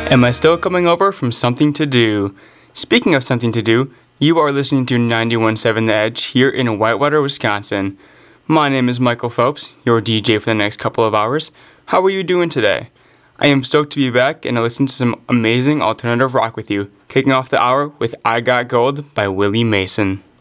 Am I still coming over from Something to Do? Speaking of something to do, you are listening to 91.7 The Edge here in Whitewater, Wisconsin. My name is Michael Phelps, your DJ for the next couple of hours. How are you doing today? I am stoked to be back and to listen to some amazing alternative rock with you, kicking off the hour with I Got Gold by Willie Mason.